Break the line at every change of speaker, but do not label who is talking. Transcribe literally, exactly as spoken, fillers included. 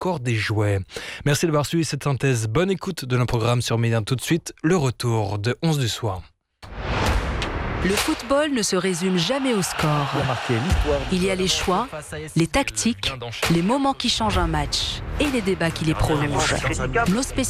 encore des jouets. Merci d'avoir suivi cette synthèse. Bonne écoute de notre programme sur Média. Tout de suite, le retour de onze du soir.
Le football ne se résume jamais au score. Il y a les choix, les tactiques, les moments qui changent un match et les débats qui les prolongent. Nos spécialistes